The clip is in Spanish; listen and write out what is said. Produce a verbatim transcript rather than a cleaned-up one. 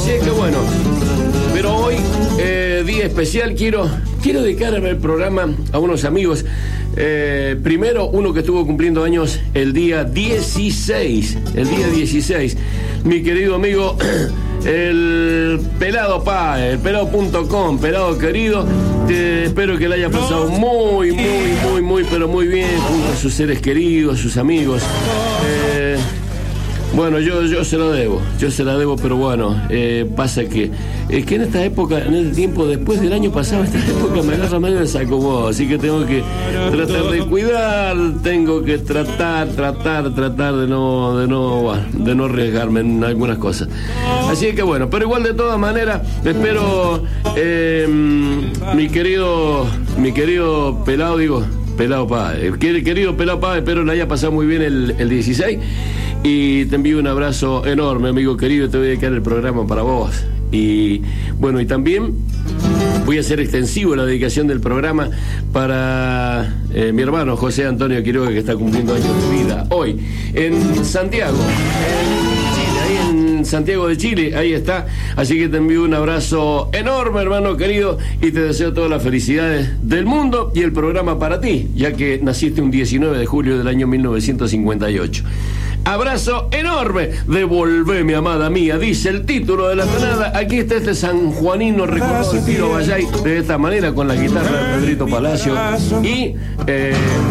Así es que bueno, pero hoy, eh, día especial, quiero, quiero dedicarme el programa a unos amigos. Eh, primero, uno que estuvo cumpliendo años el día dieciséis, el día dieciséis, mi querido amigo, el Pelado Pa, el pelado punto com, pelado querido, te espero que le haya pasado muy, muy, muy, muy, pero muy bien junto a sus seres queridos, sus amigos. Eh, Bueno, yo, yo se lo debo, yo se la debo, pero bueno, eh, pasa que es que en esta época, en el tiempo, después del año pasado, esta época me agarra medio desacomodo, así que tengo que tratar de cuidar, tengo que tratar, tratar, tratar de no, de no, bueno, de no arriesgarme en algunas cosas. Así que bueno, pero igual de todas maneras, espero, eh, mi querido, mi querido pelado, digo, pelado Pa, el querido pelado Pa, espero le haya pasado muy bien el, el dieciséis. Y te envío un abrazo enorme, amigo querido. Te voy a dedicar el programa para vos. Y bueno, y también voy a hacer extensivo la dedicación del programa para eh, mi hermano José Antonio Quiroga, que está cumpliendo años de vida hoy en Santiago, en Chile, ahí en Santiago de Chile, ahí está. Así que te envío un abrazo enorme, hermano querido, y te deseo todas las felicidades del mundo y el programa para ti, ya que naciste un diecinueve de julio del año mil novecientos cincuenta y ocho. Abrazo enorme, devolveme, amada mía, dice el título de la tonada. Aquí está este sanjuanino recordado de Tiro Vallay de esta manera, con la guitarra de Pedrito Palacio y eh,